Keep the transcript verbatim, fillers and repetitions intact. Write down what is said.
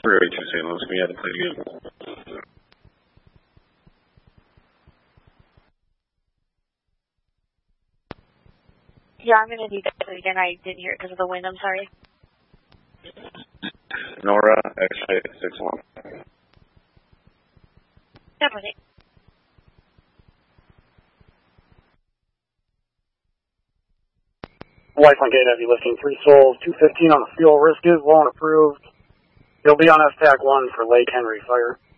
Freeway two Saint Louis, we had to play again. Yeah, I'm gonna need that again. I didn't hear it because of the wind. I'm sorry. Nora, X-Ray six one. Definitely. Lifeline gate heavy lifting three souls, two fifteen on the fuel. Risk is well and approved. You'll be on S TAC one for Lake Henry fire.